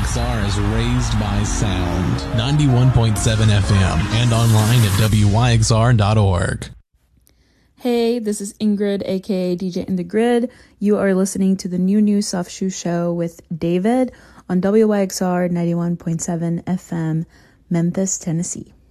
WYXR is raised by sound. 91.7 FM and online at WYXR.org. Hey, this is Ingrid, aka DJ in the Grid. You are listening to the New Soft Shoe Show with David on WYXR 91.7 FM, Memphis, Tennessee.